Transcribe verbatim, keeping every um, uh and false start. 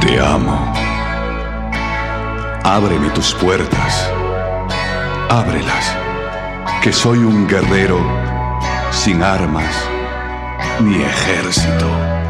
Te amo. Ábreme tus puertas. Ábrelas, que soy un guerrero sin armas ni ejército.